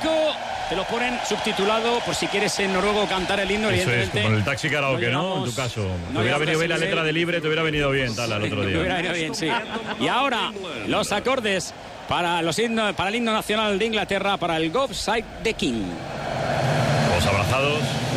automático. Te lo ponen subtitulado por si quieres en noruego cantar el himno. Eso es, como el taxi karaoke, ¿no? En tu caso. Te hubiera venido bien la letra de Libre, te hubiera venido bien, tal, al otro día. Te hubiera venido bien, sí. Y ahora, los acordes para el himno nacional de Inglaterra, para el God Save the King. Los abrazados.